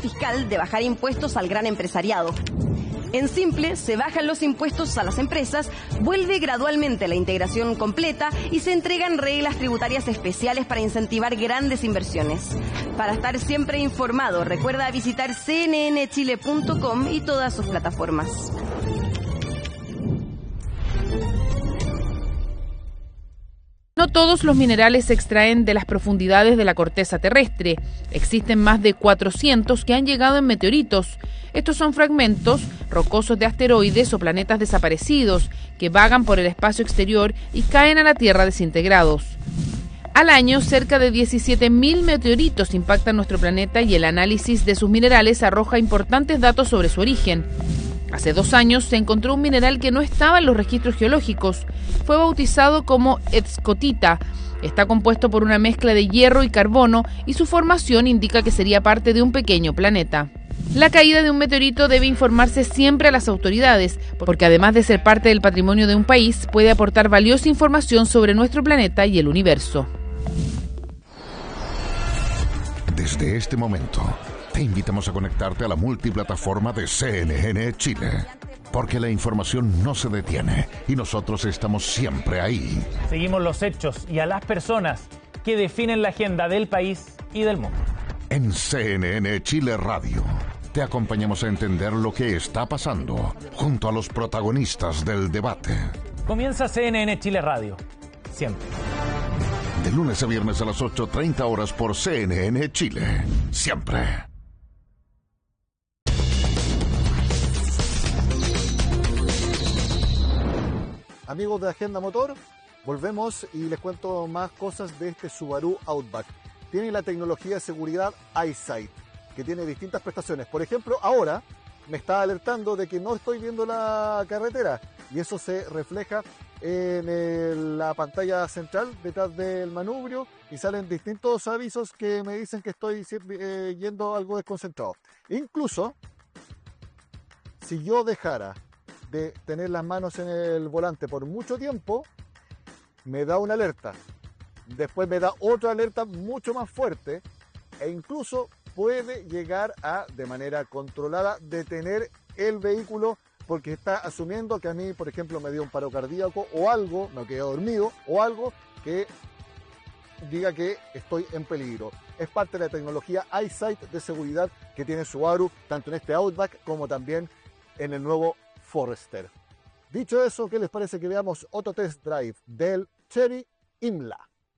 fiscal de bajar impuestos al gran empresariado. En simple, se bajan los impuestos a las empresas, vuelve gradualmente la integración completa y se entregan reglas tributarias especiales para incentivar grandes inversiones. Para estar siempre informado, recuerda visitar cnnchile.com y todas sus plataformas. No todos los minerales se extraen de las profundidades de la corteza terrestre. Existen más de 400 que han llegado en meteoritos. Estos son fragmentos rocosos de asteroides o planetas desaparecidos que vagan por el espacio exterior y caen a la Tierra desintegrados. Al año, cerca de 17.000 meteoritos impactan nuestro planeta y el análisis de sus minerales arroja importantes datos sobre su origen. Hace 2 años se encontró un mineral que no estaba en los registros geológicos. Fue bautizado como escotita. Está compuesto por una mezcla de hierro y carbono y su formación indica que sería parte de un pequeño planeta. La caída de un meteorito debe informarse siempre a las autoridades, porque además de ser parte del patrimonio de un país, puede aportar valiosa información sobre nuestro planeta y el universo. Desde este momento, te invitamos a conectarte a la multiplataforma de CNN Chile, porque la información no se detiene y nosotros estamos siempre ahí. Seguimos los hechos y a las personas que definen la agenda del país y del mundo. En CNN Chile Radio, te acompañamos a entender lo que está pasando junto a los protagonistas del debate. Comienza CNN Chile Radio, siempre. De lunes a viernes a las 8:30 horas por CNN Chile, siempre. Amigos de Agenda Motor, volvemos y les cuento más cosas de este Subaru Outback. Tiene la tecnología de seguridad EyeSight, que tiene distintas prestaciones. Por ejemplo, ahora me está alertando de que no estoy viendo la carretera y eso se refleja en la pantalla central detrás del manubrio y salen distintos avisos que me dicen que estoy yendo algo desconcentrado. Incluso, si yo dejara de tener las manos en el volante por mucho tiempo, me da una alerta. Después me da otra alerta mucho más fuerte e incluso puede llegar a, de manera controlada, detener el vehículo porque está asumiendo que a mí, por ejemplo, me dio un paro cardíaco o algo, me quedé dormido o algo que diga que estoy en peligro. Es parte de la tecnología EyeSight de seguridad que tiene Subaru, tanto en este Outback como también en el nuevo Forester. Dicho eso, ¿qué les parece que veamos otro test drive del Chery Imla?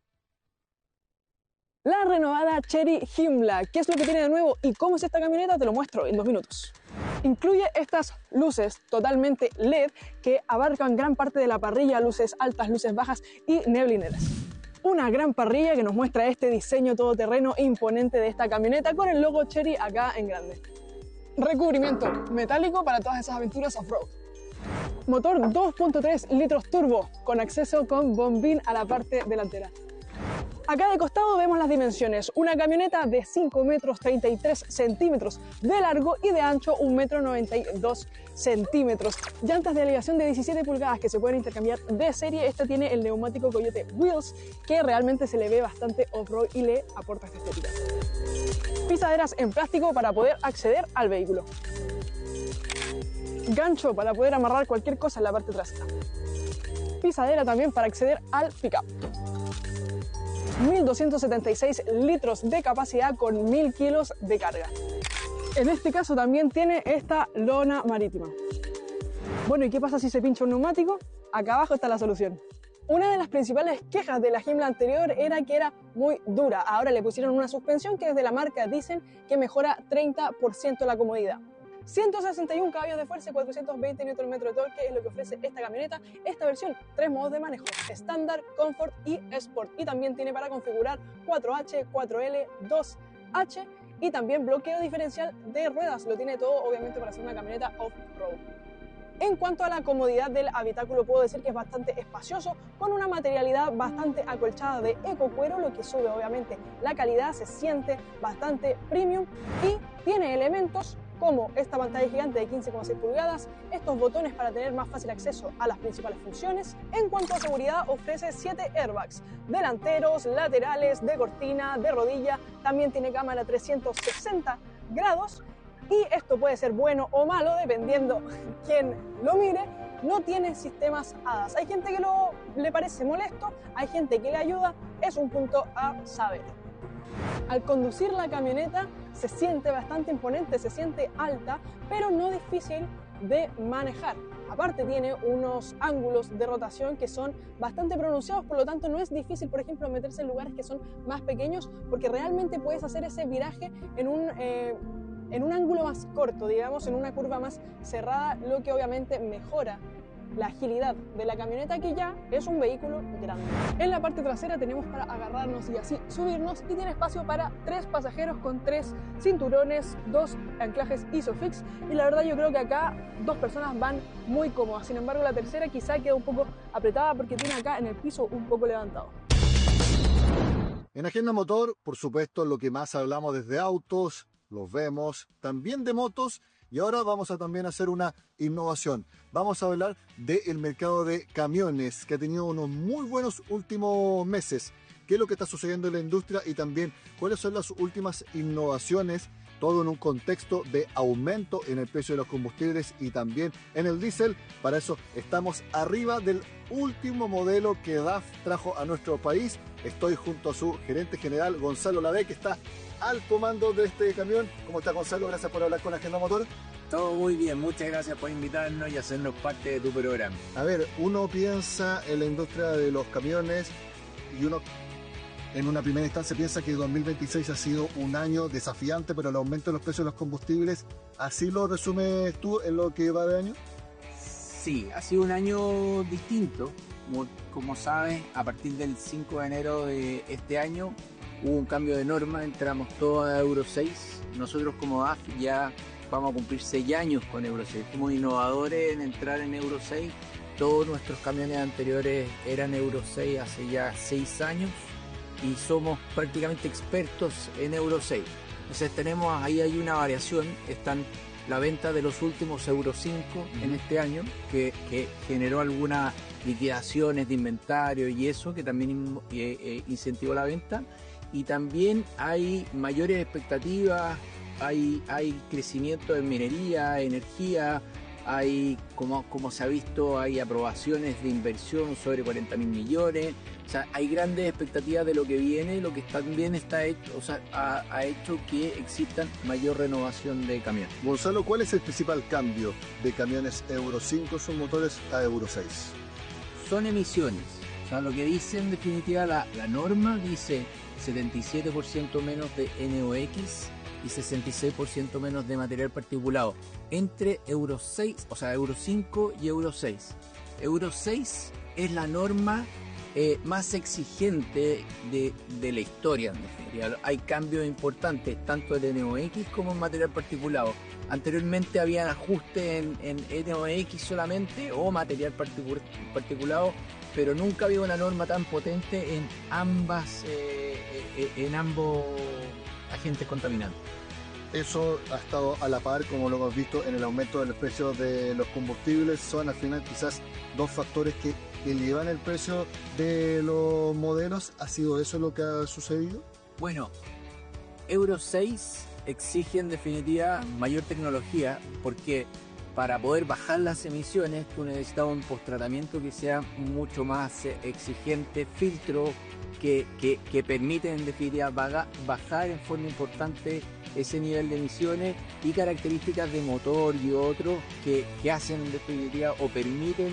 La renovada Chery Imla. ¿Qué es lo que tiene de nuevo y cómo es esta camioneta? Te lo muestro en 2 minutos. Incluye estas luces totalmente LED que abarcan gran parte de la parrilla, luces altas, luces bajas y neblineras. Una gran parrilla que nos muestra este diseño todoterreno imponente de esta camioneta con el logo Chery acá en grande. Recubrimiento metálico para todas esas aventuras off-road. Motor 2.3 litros turbo con acceso con bombín a la parte delantera. Acá de costado vemos las dimensiones. Una camioneta de 5 metros 33 centímetros de largo y de ancho 1 metro 92 centímetros. Llantas de aleación de 17 pulgadas que se pueden intercambiar de serie. Esta tiene el neumático Coyote Wheels que realmente se le ve bastante off-road y le aporta esta estética. Pisaderas en plástico para poder acceder al vehículo. Gancho para poder amarrar cualquier cosa en la parte trasera. Pisadera también para acceder al pickup. 1.276 litros de capacidad con 1.000 kilos de carga. En este caso también tiene esta lona marítima. Bueno, ¿y qué pasa si se pincha un neumático? Acá abajo está la solución. Una de las principales quejas de la Imla anterior era que era muy dura. Ahora le pusieron una suspensión que desde la marca dicen que mejora 30% la comodidad. 161 caballos de fuerza y 420 Nm de torque es lo que ofrece esta camioneta. Esta versión, 3 modos de manejo, estándar, comfort y sport. Y también tiene para configurar 4H, 4L, 2H y también bloqueo diferencial de ruedas. Lo tiene todo obviamente para ser una camioneta off-road. En cuanto a la comodidad del habitáculo, puedo decir que es bastante espacioso, con una materialidad bastante acolchada de ecocuero, lo que sube obviamente la calidad, se siente bastante premium y tiene elementos como esta pantalla gigante de 15,6 pulgadas, estos botones para tener más fácil acceso a las principales funciones. En cuanto a seguridad, ofrece 7 airbags, delanteros, laterales, de cortina, de rodilla, también tiene cámara 360 grados, y esto puede ser bueno o malo dependiendo quién lo mire. No tiene sistemas ADAS. Hay gente que le parece molesto, hay gente que le ayuda, es un punto a saber. Al conducir la camioneta se siente bastante imponente, se siente alta, pero no difícil de manejar. Aparte tiene unos ángulos de rotación que son bastante pronunciados, por lo tanto no es difícil, por ejemplo, meterse en lugares que son más pequeños, porque realmente puedes hacer ese viraje en un ángulo más corto, digamos, en una curva más cerrada, lo que obviamente mejora la agilidad de la camioneta, que ya es un vehículo grande. En la parte trasera tenemos para agarrarnos y así subirnos, y tiene espacio para 3 pasajeros con 3 cinturones, 2 anclajes ISOFIX, y la verdad yo creo que acá 2 personas van muy cómodas. Sin embargo, la tercera quizá queda un poco apretada porque tiene acá en el piso un poco levantado. En Agenda Motor, por supuesto, lo que más hablamos desde autos, los vemos, también de motos, y ahora vamos a también hacer una innovación. Vamos a hablar del mercado de camiones, que ha tenido unos muy buenos últimos meses. ¿Qué es lo que está sucediendo en la industria y también cuáles son las últimas innovaciones? Todo en un contexto de aumento en el precio de los combustibles y también en el diésel. Para eso estamos arriba del último modelo que DAF trajo a nuestro país. Estoy junto a su gerente general, Gonzalo Lavey, que está al comando de este camión. ¿Cómo está, Gonzalo? Gracias por hablar con Agenda Motor. Todo muy bien, muchas gracias por invitarnos y hacernos parte de tu programa. A ver, uno piensa en la industria de los camiones y uno en una primera instancia piensa que 2026 ha sido un año desafiante, pero el aumento de los precios de los combustibles, ¿así lo resumes tú en lo que va de año? Sí, ha sido un año distinto. Como sabes, a partir del 5 de enero de este año hubo un cambio de norma, entramos todos a Euro 6. Nosotros como DAF ya vamos a cumplir 6 años con Euro 6. Fuimos innovadores en entrar en Euro 6. Todos nuestros camiones anteriores eran Euro 6 hace ya 6 años y somos prácticamente expertos en Euro 6. Entonces ahí hay una variación, están la venta de los últimos Euro 5 en este año, que generó algunas liquidaciones de inventario y eso, que también incentivó la venta. Y también hay mayores expectativas, hay crecimiento en minería, energía, hay, como se ha visto, hay aprobaciones de inversión sobre 40.000 millones. O sea, hay grandes expectativas de lo que viene, lo que también está hecho, o sea, ha hecho que exista mayor renovación de camiones. Gonzalo, ¿cuál es el principal cambio de camiones Euro 5 sus motores a Euro 6? Son emisiones. O sea, lo que dice en definitiva la norma dice 77% menos de NOx y 66% menos de material particulado entre Euro 6, o sea, Euro 5 y Euro 6. Euro 6 es la norma más exigente de la historia, en definitiva. Hay cambios importantes tanto en NOx como en material particulado. Anteriormente habían ajustes en NOx solamente o material particulado, pero nunca había una norma tan potente en ambos agentes contaminantes. Eso ha estado a la par, como lo hemos visto en el aumento de los precios de los combustibles. Son al final quizás 2 factores que elevan el precio de los modelos. ¿Ha sido eso lo que ha sucedido? Bueno, Euro 6 exige en definitiva mayor tecnología, porque para poder bajar las emisiones tú necesitas un posttratamiento que sea mucho más exigente, filtro que permite en definitiva bajar en forma importante ese nivel de emisiones, y características de motor y otros que hacen en definitiva o permiten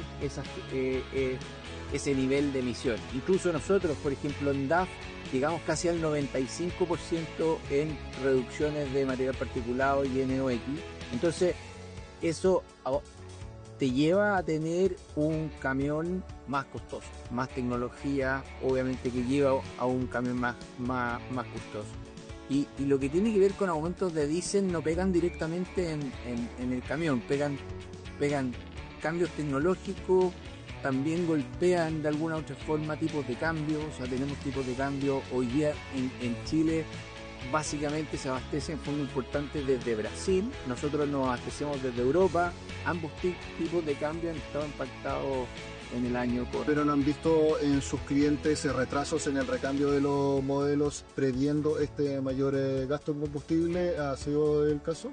ese nivel de emisión. Incluso nosotros, por ejemplo, en DAF llegamos casi al 95% en reducciones de material particulado y NOx. Entonces eso te lleva a tener un camión más costoso, más tecnología, obviamente, que lleva a un camión más costoso. Y lo que tiene que ver con aumentos de diésel no pegan directamente en el camión, pegan cambios tecnológicos, también golpean de alguna u otra forma tipos de cambio. O sea, tenemos tipos de cambio hoy día en Chile básicamente se abastece en forma importante desde Brasil. Nosotros nos abastecemos desde Europa. Ambos tipos de cambio han estado impactados en el año corriente. ¿Pero no han visto en sus clientes retrasos en el recambio de los modelos previendo este mayor gasto en combustible? ¿Ha sido el caso?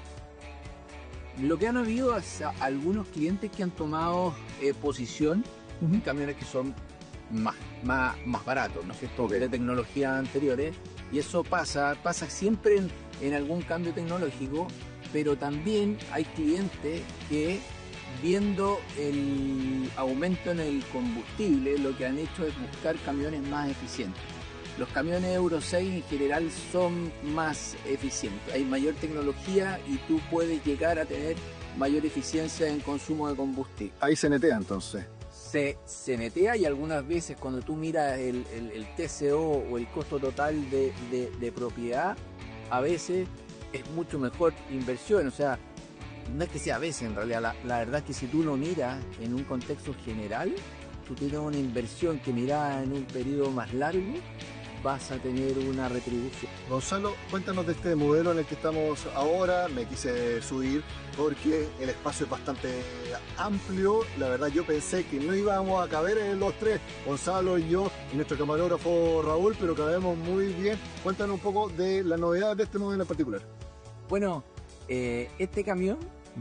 Lo que han habido es algunos clientes que han tomado posición en camiones que son más baratos, ¿no es cierto? De tecnologías anteriores, y eso pasa siempre en algún cambio tecnológico, pero también hay clientes que, viendo el aumento en el combustible, lo que han hecho es buscar camiones más eficientes. Los camiones Euro 6 en general son más eficientes, hay mayor tecnología y tú puedes llegar a tener mayor eficiencia en consumo de combustible. Ahí se netea entonces. Se netea, y algunas veces cuando tú miras el TCO o el costo total de propiedad, a veces es mucho mejor inversión. O sea, no es que sea a veces, en realidad la verdad es que si tú lo miras en un contexto general, tú tienes una inversión que mirada en un periodo más largo, vas a tener una retribución. Gonzalo, cuéntanos de este modelo en el que estamos ahora. Me quise subir porque el espacio es bastante amplio. La verdad, yo pensé que no íbamos a caber en los tres, Gonzalo y yo y nuestro camarógrafo Raúl, pero cabemos muy bien. Cuéntanos un poco de la novedad de este modelo en particular. Bueno, este camión,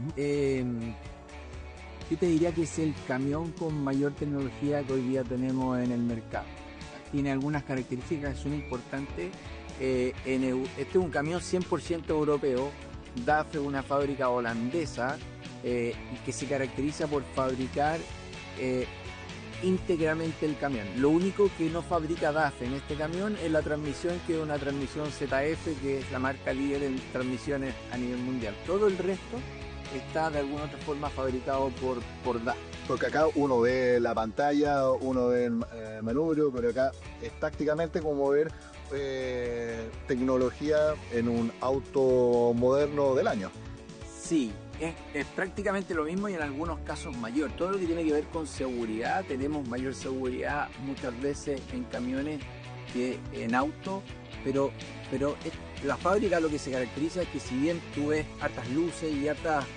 yo te diría que es el camión con mayor tecnología que hoy día tenemos en el mercado. Tiene algunas características que son importantes. Este es un camión 100% europeo. DAF es una fábrica holandesa y que se caracteriza por fabricar íntegramente el camión. Lo único que no fabrica DAF en este camión es la transmisión, que es una transmisión ZF, que es la marca líder en transmisiones a nivel mundial. Todo el resto está de alguna otra forma fabricado por DAF. Porque acá uno ve la pantalla, uno ve el manubrio, pero acá es tácticamente como ver tecnología en un auto moderno del año. Sí, es prácticamente lo mismo y en algunos casos mayor. Todo lo que tiene que ver con seguridad, tenemos mayor seguridad muchas veces en camiones que en autos, pero la fábrica lo que se caracteriza es que si bien tú ves hartas luces y hartas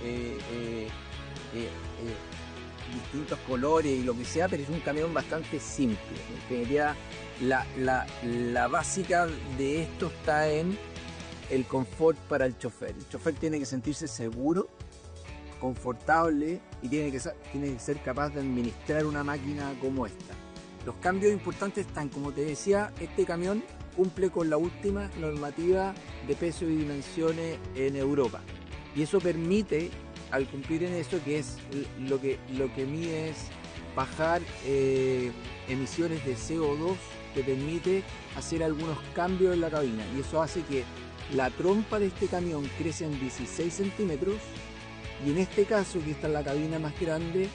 distintos colores y lo que sea, pero es un camión bastante simple. En realidad, la básica de esto está en el confort para el chofer. El chofer tiene que sentirse seguro, confortable y tiene que ser capaz de administrar una máquina como esta. Los cambios importantes están, como te decía, este camión cumple con la última normativa de peso y dimensiones en Europa. Y eso permite, al cumplir en eso, que es lo que mide es bajar emisiones de CO2, te permite hacer algunos cambios en la cabina, y eso hace que la trompa de este camión crece en 16 centímetros y en este caso, que esta es la cabina más grande,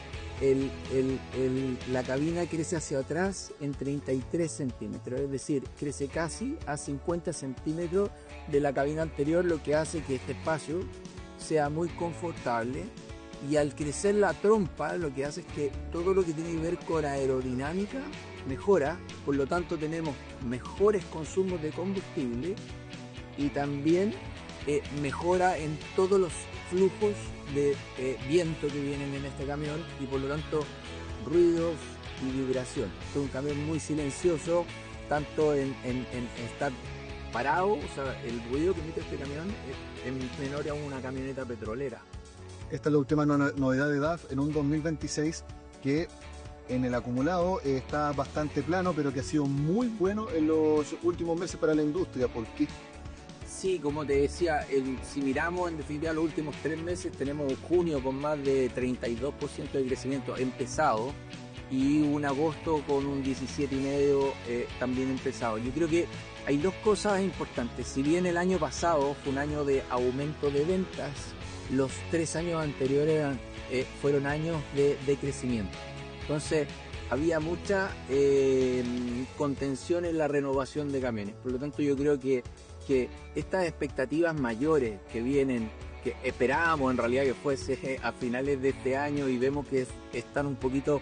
la cabina crece hacia atrás en 33 centímetros, es decir, crece casi a 50 centímetros de la cabina anterior, lo que hace que este espacio sea muy confortable. Y al crecer la trompa, lo que hace es que todo lo que tiene que ver con aerodinámica mejora, por lo tanto tenemos mejores consumos de combustible y también mejora en todos los flujos de viento que vienen en este camión y por lo tanto ruidos y vibración. Este es un camión muy silencioso, tanto en estar parado, o sea, el ruido que emite este camión es menor a una camioneta petrolera. Esta es la última novedad de DAF en un 2026 que en el acumulado está bastante plano, pero que ha sido muy bueno en los últimos meses para la industria. ¿Por qué? Sí, como te decía, si miramos en definitiva los últimos 3 meses, tenemos junio con más de 32% de crecimiento empezado y un agosto con un 17,5% también empezado. Yo creo que hay dos cosas importantes. Si bien el año pasado fue un año de aumento de ventas, los 3 años anteriores fueron años de crecimiento. Entonces había mucha contención en la renovación de camiones. Por lo tanto, yo creo que estas expectativas mayores que vienen, que esperábamos en realidad que fuese a finales de este año y vemos que están un poquito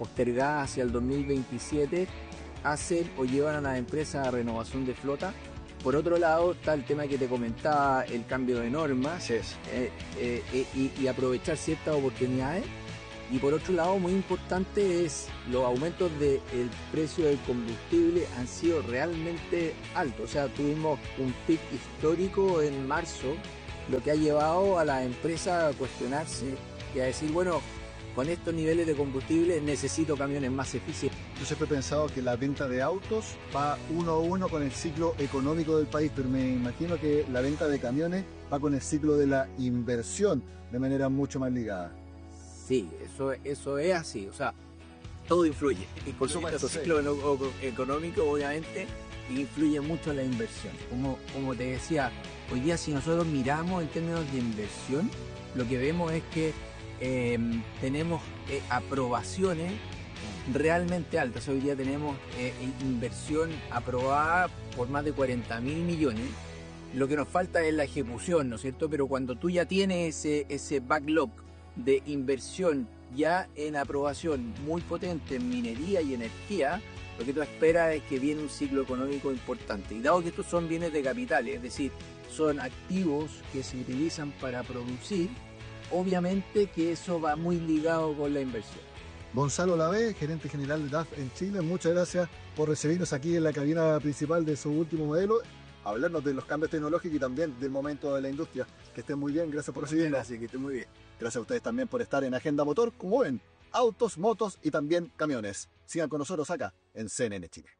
postergadas hacia el 2027, hacen o llevan a las empresas a renovación de flota Por otro lado está el tema que te comentaba, el cambio de normas y aprovechar ciertas oportunidades. Y por otro lado, muy importante es los aumentos del precio del combustible han sido realmente altos. O sea, tuvimos un pic histórico en marzo, lo que ha llevado a las empresas a cuestionarse y a decir, bueno, con estos niveles de combustible necesito camiones más eficientes. Yo siempre he pensado que la venta de autos va uno a uno con el ciclo económico del país, pero me imagino que la venta de camiones va con el ciclo de la inversión de manera mucho más ligada. Sí, eso es así, o sea, todo influye. Y por supuesto, el ciclo económico obviamente influye mucho en la inversión. Como te decía, hoy día si nosotros miramos en términos de inversión, lo que vemos es que tenemos aprobaciones realmente altas. Hoy día tenemos inversión aprobada por más de 40.000 millones. Lo que nos falta es la ejecución, ¿no es cierto? Pero cuando tú ya tienes ese backlog de inversión ya en aprobación muy potente en minería y energía, lo que tú esperas es que viene un ciclo económico importante. Y dado que estos son bienes de capital, es decir, son activos que se utilizan para producir, obviamente que eso va muy ligado con la inversión. Gonzalo Lavé, gerente general de DAF en Chile, muchas gracias por recibirnos aquí en la cabina principal de su último modelo, hablarnos de los cambios tecnológicos y también del momento de la industria. Que estén muy bien, gracias por recibirnos. Gracias, que estén muy bien. Gracias a ustedes también por estar en Agenda Motor, como ven, autos, motos y también camiones. Sigan con nosotros acá en CNN Chile.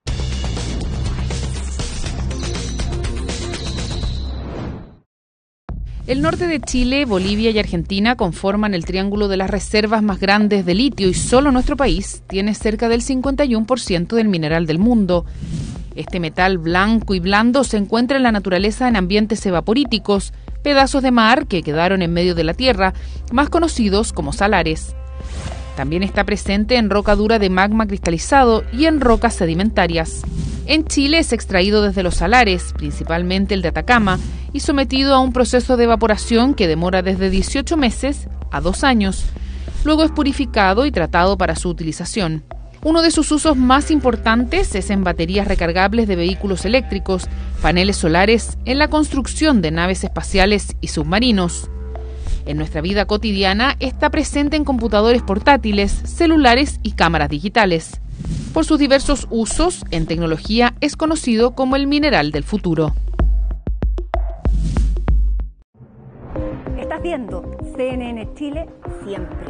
El norte de Chile, Bolivia y Argentina conforman el triángulo de las reservas más grandes de litio y solo nuestro país tiene cerca del 51% del mineral del mundo. Este metal blanco y blando se encuentra en la naturaleza en ambientes evaporíticos, pedazos de mar que quedaron en medio de la tierra, más conocidos como salares. También está presente en roca dura de magma cristalizado y en rocas sedimentarias. En Chile es extraído desde los salares, principalmente el de Atacama, y sometido a un proceso de evaporación que demora desde 18 meses a 2 años. Luego es purificado y tratado para su utilización. Uno de sus usos más importantes es en baterías recargables de vehículos eléctricos, paneles solares, en la construcción de naves espaciales y submarinos. En nuestra vida cotidiana está presente en computadores portátiles, celulares y cámaras digitales. Por sus diversos usos en tecnología es conocido como el mineral del futuro. Estás viendo CNN Chile siempre.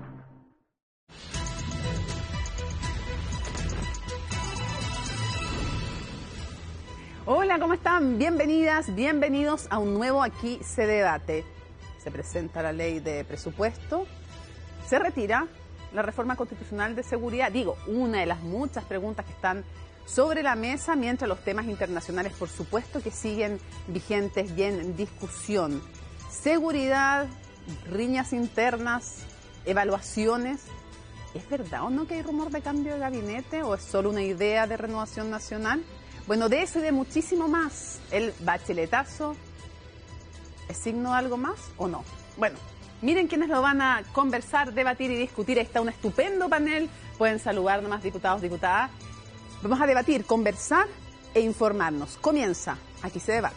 Hola, ¿cómo están? Bienvenidas, bienvenidos a un nuevo Aquí se debate. Se presenta la ley de presupuesto, se retira la reforma constitucional de seguridad, una de las muchas preguntas que están sobre la mesa, mientras los temas internacionales, por supuesto, que siguen vigentes y en discusión. Seguridad, riñas internas, evaluaciones. ¿Es verdad o no que hay rumor de cambio de gabinete o es solo una idea de Renovación Nacional? Bueno, de eso y de muchísimo más. ¿El bacheletazo es signo de algo más o no? Bueno, miren quiénes lo van a conversar, debatir y discutir. Ahí está un estupendo panel. Pueden saludar nomás, diputados, diputadas. Vamos a debatir, conversar e informarnos. Comienza Aquí se debate.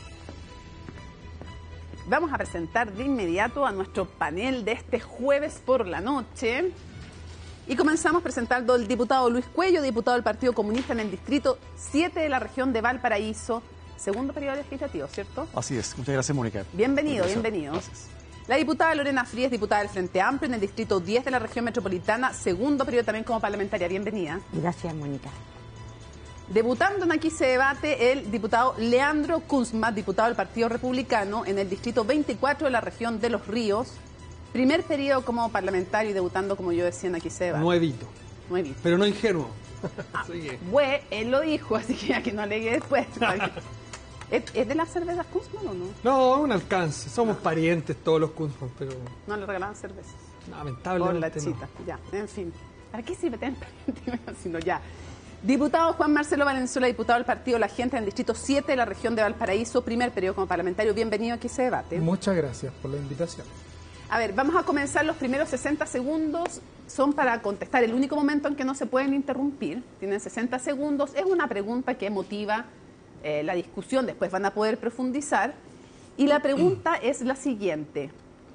Vamos a presentar de inmediato a nuestro panel de este jueves por la noche. Y comenzamos presentando al diputado Luis Cuello, diputado del Partido Comunista en el Distrito 7 de la región de Valparaíso. Segundo periodo legislativo, ¿cierto? Así es. Muchas gracias, Mónica. Bienvenido, bienvenido. Gracias. La diputada Lorena Frías, diputada del Frente Amplio en el Distrito 10 de la región metropolitana. Segundo periodo también como parlamentaria. Bienvenida. Gracias, Mónica. Debutando en Aquí se debate el diputado Leandro Kuzma, diputado del Partido Republicano en el Distrito 24 de la región de Los Ríos. Primer periodo como parlamentario y debutando, como yo decía, en Aquí se debate. Nuevito. Pero no ingenuo. Él lo dijo, así que ya que no alegue después. ¿Es de las cervezas Kuzman o no? No, un alcance. Somos parientes todos los Kuzman, pero... No le regalaban cervezas. Lamentablemente por la chita, no. Ya, en fin. ¿Para qué sirve tener parientes? Sino ya. Diputado Juan Marcelo Valenzuela, diputado del Partido La Gente en el Distrito 7 de la región de Valparaíso, primer periodo como parlamentario. Bienvenido a Aquí se debate. Muchas gracias por la invitación. A ver, vamos a comenzar. Los primeros 60 segundos son para contestar. El único momento en que no se pueden interrumpir. Tienen 60 segundos. Es una pregunta que motiva la discusión, después van a poder profundizar. Y la pregunta es la siguiente.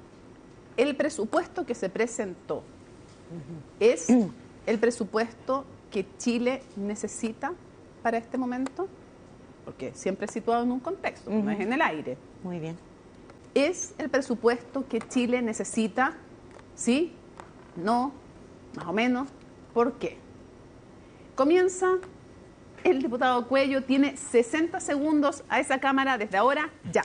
¿El presupuesto que se presentó es el presupuesto que Chile necesita para este momento? Porque siempre es situado en un contexto, no es en el aire. Muy bien. ¿Es el presupuesto que Chile necesita? ¿Sí? ¿No? ¿Más o menos? ¿Por qué? Comienza el diputado Cuello, tiene 60 segundos a esa cámara desde ahora, ya.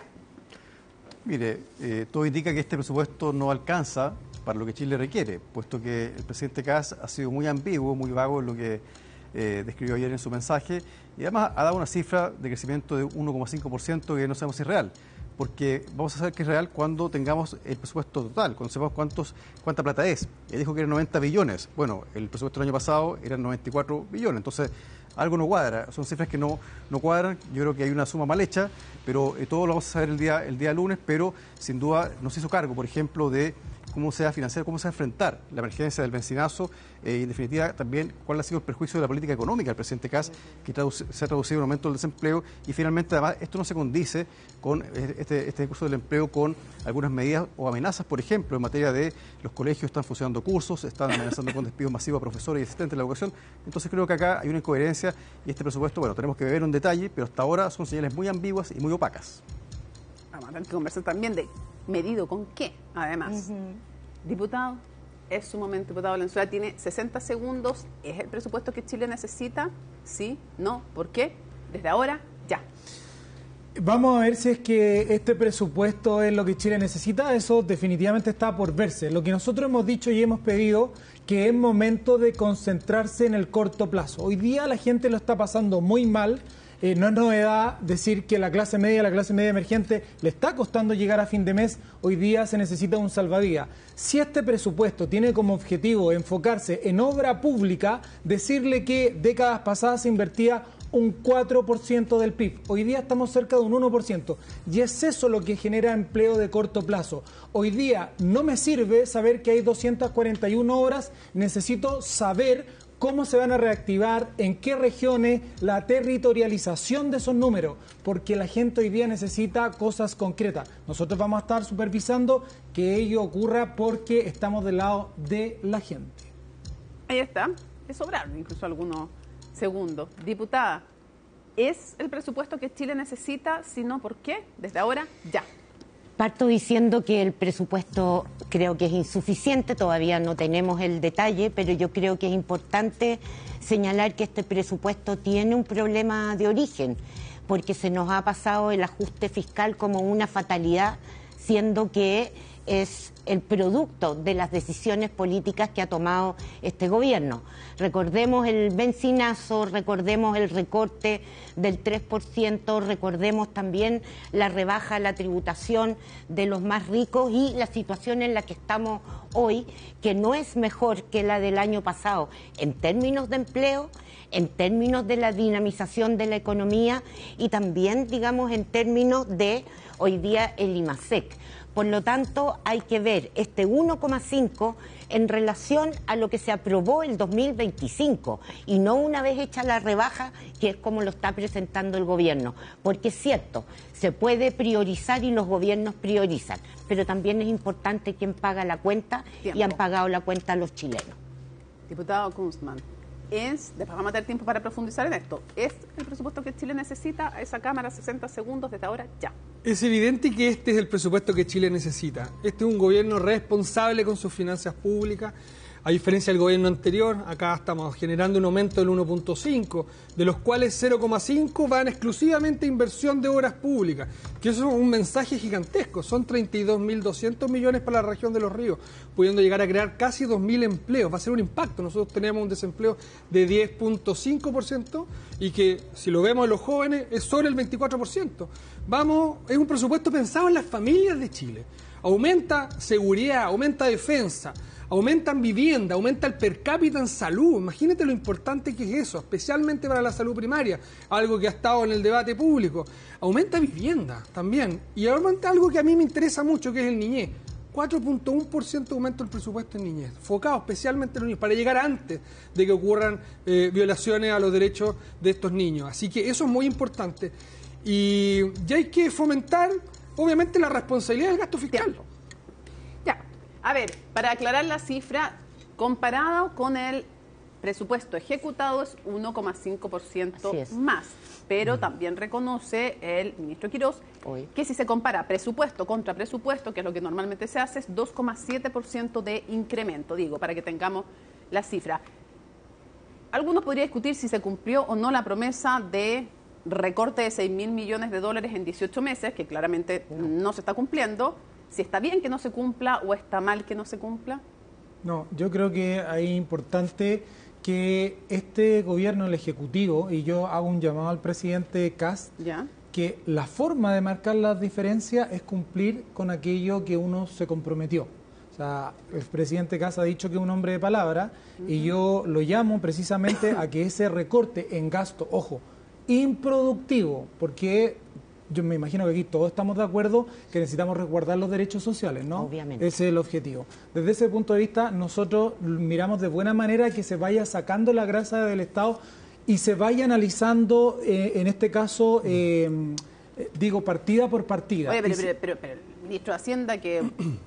Mire, todo indica que este presupuesto no alcanza para lo que Chile requiere, puesto que el presidente Kast ha sido muy ambiguo, muy vago en lo que describió ayer en su mensaje, y además ha dado una cifra de crecimiento de 1,5% que no sabemos si es real, porque vamos a saber que es real cuando tengamos el presupuesto total, cuando sepamos cuánta plata es. Él dijo que eran 90 billones, bueno, el presupuesto del año pasado eran 94 billones, entonces algo no cuadra, son cifras que no cuadran, yo creo que hay una suma mal hecha, pero todo lo vamos a saber el día lunes, pero sin duda nos hizo cargo, por ejemplo, de cómo se va a financiar, cómo se va a enfrentar la emergencia del bencinazo y en definitiva también cuál ha sido el perjuicio de la política económica del presidente Kast, que se ha traducido en un aumento del desempleo y finalmente además esto no se condice con este discurso del empleo con algunas medidas o amenazas, por ejemplo, en materia de los colegios están fusionando cursos, están amenazando con despidos masivos a profesores y asistentes de la educación, entonces creo que acá hay una incoherencia y este presupuesto, bueno, tenemos que ver un detalle, pero hasta ahora son señales muy ambiguas y muy opacas. Vamos a tener que conversar también de medido con qué, además. Diputado, es su momento, diputado Valenzuela, tiene 60 segundos. ¿Es el presupuesto que Chile necesita? ¿Sí? ¿No? ¿Por qué? Desde ahora, ya. Vamos a ver si es que este presupuesto es lo que Chile necesita. Eso definitivamente está por verse. Lo que nosotros hemos dicho y hemos pedido, que es momento de concentrarse en el corto plazo. Hoy día la gente lo está pasando muy mal. No es novedad decir que la clase media emergente, le está costando llegar a fin de mes. Hoy día se necesita un salvavidas. Si este presupuesto tiene como objetivo enfocarse en obra pública, decirle que décadas pasadas se invertía un 4% del PIB. Hoy día estamos cerca de un 1%. Y es eso lo que genera empleo de corto plazo. Hoy día no me sirve saber que hay 241 obras. Necesito saber cómo se van a reactivar, en qué regiones, la territorialización de esos números, porque la gente hoy día necesita cosas concretas. Nosotros vamos a estar supervisando que ello ocurra porque estamos del lado de la gente. Ahí está, le sobraron incluso algunos segundos. Diputada, ¿es el presupuesto que Chile necesita? Si no, ¿por qué? Desde ahora, ya. Parto diciendo que el presupuesto creo que es insuficiente, todavía no tenemos el detalle, pero yo creo que es importante señalar que este presupuesto tiene un problema de origen, porque se nos ha pasado el ajuste fiscal como una fatalidad, siendo que es el producto de las decisiones políticas que ha tomado este gobierno. Recordemos el bencinazo, recordemos el recorte del 3%, recordemos también la rebaja a la tributación de los más ricos y la situación en la que estamos hoy, que no es mejor que la del año pasado en términos de empleo, en términos de la dinamización de la economía y también, digamos, en términos de hoy día el IMASEC. Por lo tanto, hay que ver este 1,5 en relación a lo que se aprobó el 2025 y no una vez hecha la rebaja, que es como lo está presentando el gobierno. Porque es cierto, se puede priorizar y los gobiernos priorizan, pero también es importante quién paga la cuenta. Tiempo. Y han pagado la cuenta los chilenos. Diputado Kunstmann, después vamos a tener tiempo para profundizar en esto, ¿es el presupuesto que Chile necesita? A esa cámara, 60 segundos desde ahora, ya. Es evidente que este es el presupuesto que Chile necesita. Este es un gobierno responsable con sus finanzas públicas. A diferencia del gobierno anterior, acá estamos generando un aumento del 1,5, de los cuales 0,5 van exclusivamente a inversión de obras públicas, que eso es un mensaje gigantesco. Son 32.200 millones para la región de Los Ríos, pudiendo llegar a crear casi 2.000 empleos. Va a ser un impacto. Nosotros tenemos un desempleo de 10,5% y que, si lo vemos en los jóvenes, es sobre el 24%. Es un presupuesto pensado en las familias de Chile. Aumenta seguridad, aumenta defensa, aumentan vivienda, aumenta el per cápita en salud. Imagínate lo importante que es eso, especialmente para la salud primaria, algo que ha estado en el debate público. Aumenta vivienda también y aumenta algo que a mí me interesa mucho, que es el niñez. 4.1% de aumento del presupuesto en niñez, enfocado especialmente en los niños, para llegar antes de que ocurran violaciones a los derechos de estos niños. Así que eso es muy importante. Y hay que fomentar, obviamente, la responsabilidad del gasto fiscal. Ya, a ver, para aclarar la cifra, comparado con el presupuesto ejecutado es 1,5% más, pero también reconoce el ministro Quirós que si se compara presupuesto contra presupuesto, que es lo que normalmente se hace, es 2,7% de incremento, digo, para que tengamos la cifra. Algunos podrían discutir si se cumplió o no la promesa de recorte de 6.000 millones de dólares en 18 meses, que claramente no se está cumpliendo, si está bien que no se cumpla o está mal que no se cumpla. No, yo creo que es importante que este gobierno, el Ejecutivo, y yo hago un llamado al presidente Kast, que la forma de marcar las diferencias es cumplir con aquello que uno se comprometió. O sea, el presidente Kast ha dicho que es un hombre de palabra, y yo lo llamo precisamente a que ese recorte en gasto, ojo, improductivo, porque yo me imagino que aquí todos estamos de acuerdo que necesitamos resguardar los derechos sociales, ¿no? Obviamente. Ese es el objetivo. Desde ese punto de vista, nosotros miramos de buena manera que se vaya sacando la grasa del Estado y se vaya analizando, en este caso, digo, partida por partida. Oye, pero el ministro de Hacienda, que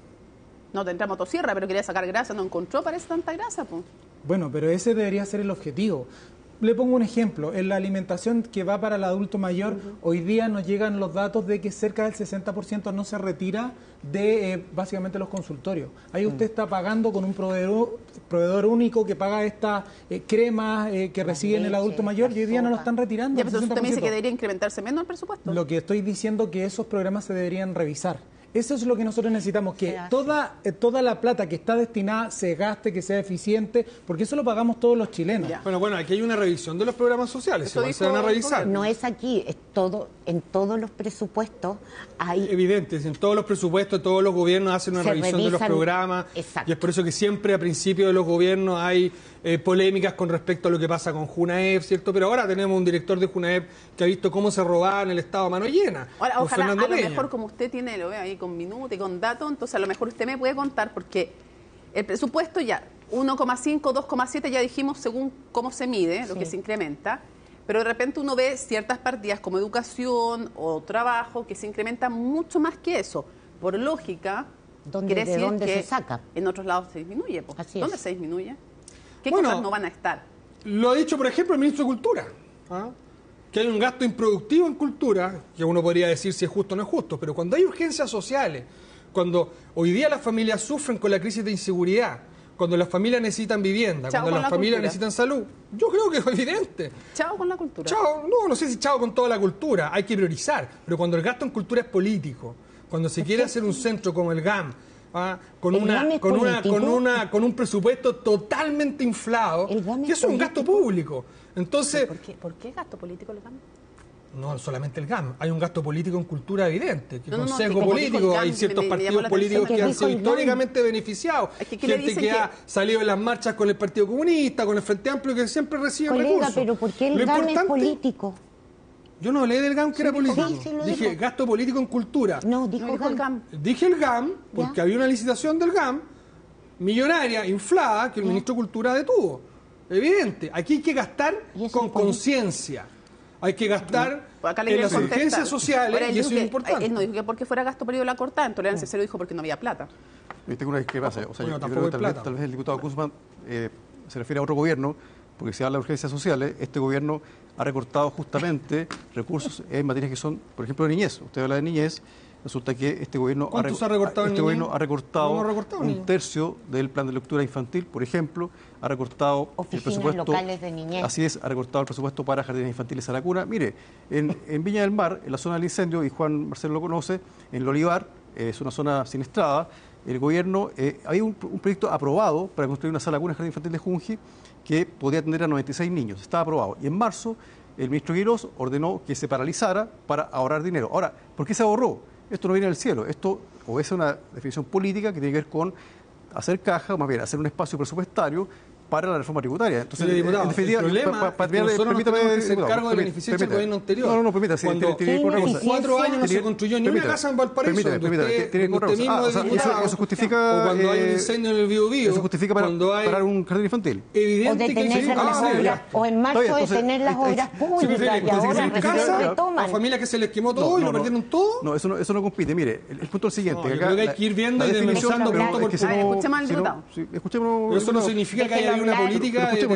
no tendrá motosierra, pero quería sacar grasa, no encontró, parece, tanta grasa, pues. Bueno, pero ese debería ser el objetivo. Le pongo un ejemplo, en la alimentación que va para el adulto mayor, hoy día nos llegan los datos de que cerca del 60% no se retira de básicamente los consultorios. Ahí usted está pagando con un proveedor único que paga estas cremas que reciben el adulto mayor y hoy día no lo están retirando. Ya, pero usted me dice que debería incrementarse menos el presupuesto. Lo que estoy diciendo que esos programas se deberían revisar. Eso es lo que nosotros necesitamos, que toda la plata que está destinada se gaste, que sea eficiente, porque eso lo pagamos todos los chilenos. Bueno, aquí hay una revisión de los programas sociales, se van a revisar. No es aquí, es todo, en todos los presupuestos hay... Evidente, en todos los presupuestos, todos los gobiernos hacen una revisión de los programas, y es por eso que siempre a principio de los gobiernos hay polémicas con respecto a lo que pasa con Junaep, ¿cierto? Pero ahora tenemos un director de Junaep que ha visto cómo se robaban el Estado a mano llena. Ahora, ojalá, a lo mejor como usted tiene, lo ve ahí con minutos y con datos, entonces a lo mejor usted me puede contar, porque el presupuesto ya 1,5, 2,7 ya dijimos según cómo se mide, lo que se incrementa, pero de repente uno ve ciertas partidas como educación o trabajo que se incrementan mucho más que eso. Por lógica, quiere decir ¿de dónde que se saca? En otros lados se disminuye. ¿Dónde se disminuye? ¿Qué Bueno, cosas no van a estar? Lo ha dicho, por ejemplo, el ministro de Cultura, que hay un gasto improductivo en cultura, que uno podría decir si es justo o no es justo, pero cuando hay urgencias sociales, cuando hoy día las familias sufren con la crisis de inseguridad, cuando las familias necesitan vivienda, cuando las familias necesitan salud, yo creo que es evidente. Chao con la cultura. Chao, no sé si chao con toda la cultura, hay que priorizar, pero cuando el gasto en cultura es político, cuando se quiere hacer un centro como el GAM, con un presupuesto totalmente inflado, que es un gasto público. Entonces, ¿Por qué gasto político el GAM? No solamente el GAM, hay un gasto político en cultura evidente, que con sesgo político, hay ciertos partidos políticos que han sido históricamente beneficiados, gente que ha salido en las marchas con el Partido Comunista, con el Frente Amplio, que siempre reciben recursos. Pero ¿por qué el GAM es político? Yo no hablé del GAM que era político. Dije gasto político en cultura. No, dijo el GAM. Dije el GAM porque había una licitación del GAM millonaria, inflada, que el ministro de Cultura detuvo. Evidente. Aquí hay que gastar con conciencia. Hay que gastar en las urgencias sociales y eso es importante. Él no dijo que porque fuera gasto político la cortada, en tolerancia cero dijo porque no había plata. Yo tengo una discrepancia. O sea, Bueno, yo creo que tal vez el diputado Guzmán se refiere a otro gobierno, porque si habla de urgencias sociales, este gobierno ha recortado justamente recursos en materias que son, por ejemplo, de niñez. Usted habla de niñez, resulta que este gobierno ha recortado un tercio del plan de lectura infantil, por ejemplo, ha recortado el presupuesto locales de niñez. Así es, ha recortado el presupuesto para jardines infantiles a la cuna. Mire, en Viña del Mar, en la zona del incendio, y Juan Marcelo lo conoce, en el Olivar, es una zona siniestrada, el gobierno, había un proyecto aprobado para construir una sala cuna en jardín infantil de Junji que podía atender a 96 niños, estaba aprobado. Y en marzo, el ministro Quirós ordenó que se paralizara para ahorrar dinero. Ahora, ¿por qué se ahorró? Esto no viene del cielo, esto obedece a una definición política que tiene que ver con hacer caja, o más bien hacer un espacio presupuestario para la reforma tributaria. Entonces, diputado, en definitiva, el problema es que nosotros no tenemos que hacer cargo de la ineficiencia del gobierno anterior. No, permita, cuando tiene una cosa. 4 años no se construyó ni una casa en Valparaíso, usted mismo es diputado, eso justifica, o cuando hay un incendio en el Biobío, eso justifica para un jardín infantil. Evidente que o en marzo detener las obras públicas y ahora casa retoman. a familias que se les quemó todo y lo perdieron todo. No, eso no compite. Mire, el punto es el siguiente. Yo creo que hay que ir viendo y desmenuzando punto por punto. Escuchemos al diputado. Pero eso no significa que haya una política de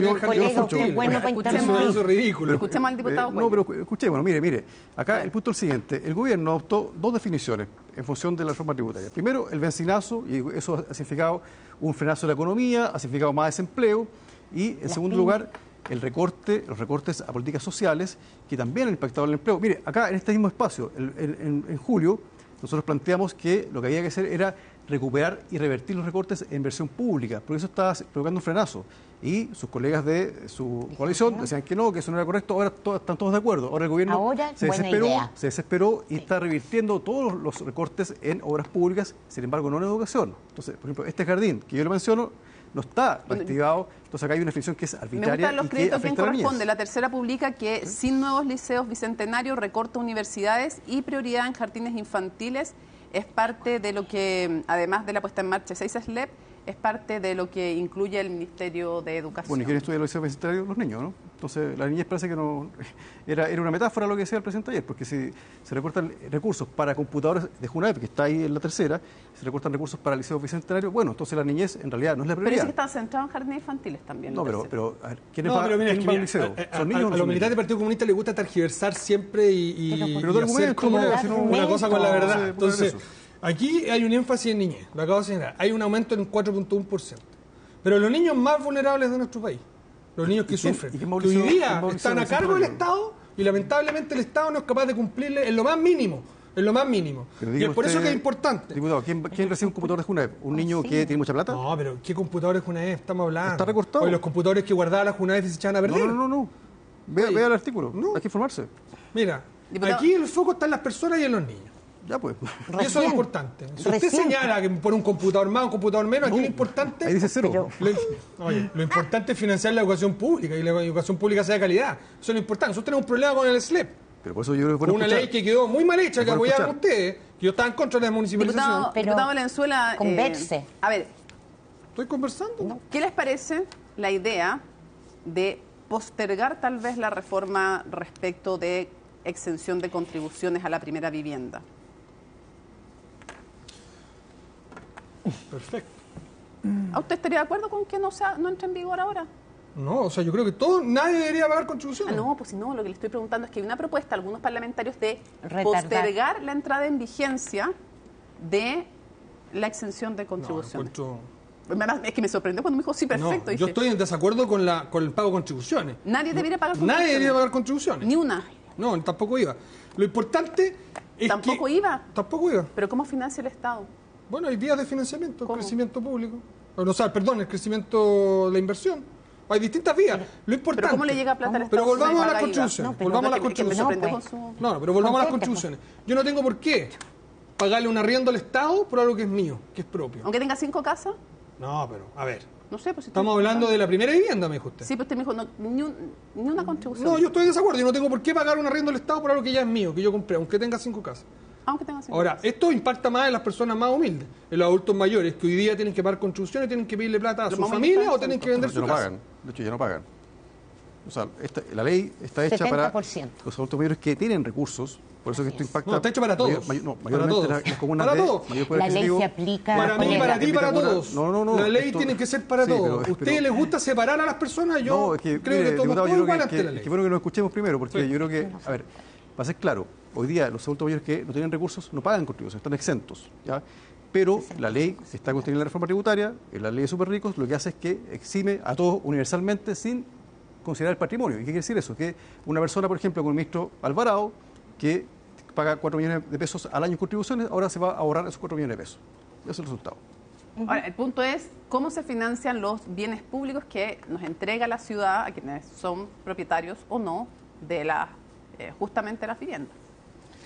es ridículo. Escuchemos al diputado. No, pero escuchemos, mire. Acá el punto es el siguiente. El gobierno adoptó 2 definiciones en función de la reforma tributaria. Primero, el benzinazo, y eso ha significado un frenazo de la economía, ha significado más desempleo, y en segundo lugar, los recortes a políticas sociales, que también han impactado el empleo. Mire, acá en este mismo espacio, en julio, nosotros planteamos que lo que había que hacer era recuperar y revertir los recortes en inversión pública, porque eso estaba provocando un frenazo. Y sus colegas de su coalición decían que no, que eso no era correcto. Ahora están todos de acuerdo. Ahora el gobierno se desesperó y está revirtiendo todos los recortes en obras públicas, sin embargo no en educación. Entonces, por ejemplo, este jardín que yo le menciono no está activado. Entonces acá hay una definición que es arbitraria. Me gustan los créditos que corresponde. La tercera publica que sin nuevos liceos bicentenarios, recorta universidades y prioridad en jardines infantiles es parte de lo que, además de la puesta en marcha de 6 SLEP, es parte de lo que incluye el Ministerio de Educación. Bueno, ¿y quién estudia los liceos bicentenarios? Los niños, ¿no? Entonces, la niñez parece que no... Era una metáfora lo que decía el presidente ayer, porque si se recortan recursos para computadores de Junaep, que está ahí en la tercera, se recortan recursos para liceos bicentenarios, bueno, entonces la niñez en realidad no es la prioridad. Pero sí que están centrados en jardines infantiles también. No, pero a ver, ¿quiénes pagan el liceo? ¿Son niños? A los militares del Partido Comunista les gusta tergiversar siempre y hacer como una cosa con la verdad. Entonces, aquí hay un énfasis en niñez, lo acabo de señalar. Hay un aumento en 4.1%. Pero los niños más vulnerables de nuestro país, los niños que sufren, que hoy día están a cargo del Estado y lamentablemente el Estado no es capaz de cumplirle en lo más mínimo. En lo más mínimo. Y es por eso que es importante. Diputado, ¿quién recibe un computador de Junaep? ¿Un niño que tiene mucha plata? No, pero ¿qué computadores de Junaep estamos hablando? Está recortado. Hoy los computadores que guardaba la Junaep y se echaban a perder. No. Vea el artículo. No. Hay que informarse. Mira, aquí el foco está en las personas y en los niños. Ya pues. Y eso es importante. Si usted señala que por un computador más, un computador menos, aquí lo importante... Ahí dice cero. Lo importante es financiar la educación pública y la educación pública sea de calidad. Eso es lo importante. Nosotros tenemos un problema con el SLEP. Pero por eso yo creo que una ley que quedó muy mal hecha, que apoyaron ustedes, que yo estaba en contra de la municipalización. Diputado Valenzuela, converse. A ver. ¿Estoy conversando? No. ¿Qué les parece la idea de postergar tal vez la reforma respecto de exención de contribuciones a la primera vivienda? Perfecto. ¿Usted estaría de acuerdo con que no entre en vigor ahora? No, o sea, yo creo que nadie debería pagar contribuciones. No, pues no, lo que le estoy preguntando es que hay una propuesta, algunos parlamentarios, de postergar la entrada en vigencia de la exención de contribuciones. Es que me sorprendió cuando me dijo, sí, perfecto. No, yo estoy en desacuerdo con el pago de contribuciones. Nadie debería pagar contribuciones. Nadie debería pagar contribuciones. Ni una. No, tampoco IVA. Lo importante es ¿Tampoco IVA? Tampoco IVA. ¿Pero cómo financia el Estado? Bueno, hay vías de financiamiento, el crecimiento público. El crecimiento de la inversión. Hay distintas vías. Lo importante. ¿Pero cómo le llega plata al Estado? Pero volvamos a las contribuciones. Volvamos a las contribuciones. Pero volvamos a las contribuciones. Yo no tengo por qué pagarle un arriendo al Estado por algo que es mío, que es propio. ¿Aunque tenga 5 casas? No, pero, a ver. No sé, pues estamos hablando de la primera vivienda, me dijo usted. Sí, pero usted me dijo, ni una contribución. No, yo estoy en desacuerdo. Yo no tengo por qué pagar un arriendo al Estado por algo que ya es mío, que yo compré, aunque tenga 5 casas. Ahora, esto impacta más en las personas más humildes, en los adultos mayores, que hoy día tienen que pagar contribuciones, tienen que pedirle plata a su familia o tienen que vender su casa. De hecho, ya no pagan. O sea, la ley está hecha 70%. Para los adultos mayores que tienen recursos, por eso que esto impacta... No, está hecho para todos. Mayormente las comunas para todos. La ley se aplica... Para mí, para ti, para todos. No. La ley tiene que ser para todos. ¿A ustedes les gusta separar a las personas? Yo creo que todos igual ante la ley. Qué bueno que lo escuchemos primero, porque yo creo que... A ver, para ser claro, hoy día los adultos mayores que no tienen recursos no pagan contribuciones, están exentos, ¿ya? Pero la ley que está contenida en la reforma tributaria, en la ley de super ricos, lo que hace es que exime a todos universalmente sin considerar el patrimonio. ¿Y qué quiere decir eso? Que una persona, por ejemplo, como el ministro Alvarado, que paga 4 millones de pesos al año en contribuciones, ahora se va a ahorrar esos 4 millones de pesos. Ese es el resultado. Ahora, el punto es cómo se financian los bienes públicos que nos entrega la ciudad a quienes son propietarios o no de justamente las viviendas.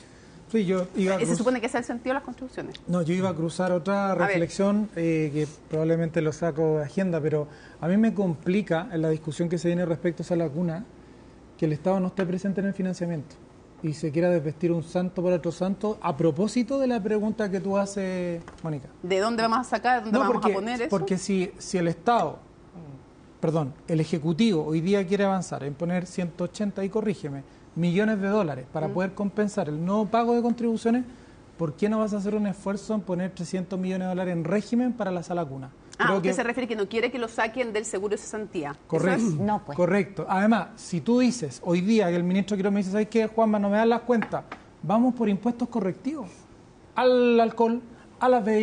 Sí, yo iba a Se supone que ese es el sentido de las contribuciones. No, yo iba a cruzar otra reflexión que probablemente lo saco de agenda, pero a mí me complica en la discusión que se viene respecto a esa laguna que el Estado no esté presente en el financiamiento y se quiera desvestir un santo por otro santo a propósito de la pregunta que tú haces, Mónica. ¿De dónde vamos a sacar, dónde vamos a poner eso? Porque si el Estado, el Ejecutivo hoy día quiere avanzar en poner 180, y corrígeme, millones de dólares para poder compensar el no pago de contribuciones, ¿por qué no vas a hacer un esfuerzo en poner 300 millones de dólares en régimen para la sala cuna? Usted se refiere que no quiere que lo saquen del seguro de cesantía. Correcto. No, pues. Correcto. Además, si tú dices hoy día que el ministro Quiroga me dice, ¿sabes qué, Juanma? No me dan las cuentas. Vamos por impuestos correctivos al alcohol, a las bebidas.